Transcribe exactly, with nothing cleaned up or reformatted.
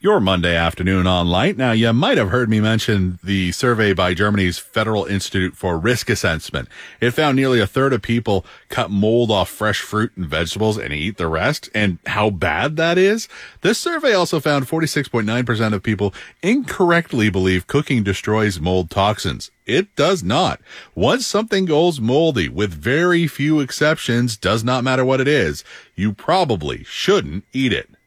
Your Monday afternoon on Light. Now, you might have heard me mention the survey by Germany's Federal Institute for Risk Assessment. It found nearly a third of people cut mold off fresh fruit and vegetables and eat the rest, and how bad that is. This survey also found forty-six point nine percent of people incorrectly believe cooking destroys mold toxins. It does not. Once something goes moldy, with very few exceptions, does not matter what it is, you probably shouldn't eat it.